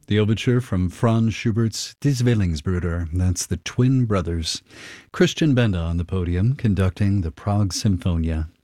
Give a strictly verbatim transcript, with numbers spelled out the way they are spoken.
The overture from Franz Schubert's Die Zwillingsbrüder. That's the Twin Brothers. Christian Benda on the podium conducting the Prague Symphonia.